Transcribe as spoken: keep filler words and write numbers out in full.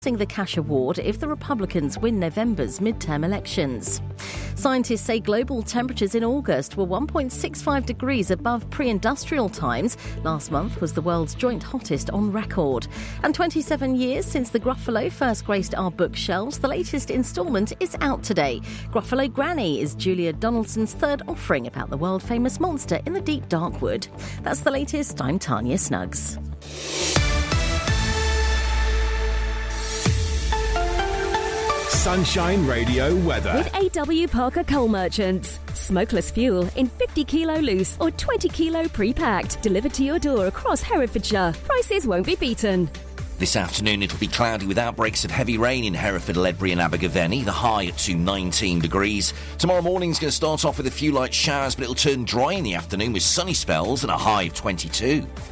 the cash award if the Republicans win November's midterm elections. Scientists say global temperatures in August were one point six five degrees above pre-industrial times. Last month was the world's joint hottest on record. And twenty-seven years since the Gruffalo first graced our bookshelves, the latest instalment is out today. Gruffalo Granny is Julia Donaldson's third offering about the world-famous monster in the deep dark wood. That's the latest. I'm Tanya Snuggs. Sunshine Radio weather. With A W Parker Coal Merchants. Smokeless fuel in fifty kilo loose or twenty kilo pre-packed. Delivered to your door across Herefordshire. Prices won't be beaten. This afternoon it'll be cloudy with outbreaks of heavy rain in Hereford, Ledbury and Abergavenny, the high at to nineteen degrees. Tomorrow morning's going to start off with a few light showers, but it'll turn dry in the afternoon with sunny spells and a high of twenty-two.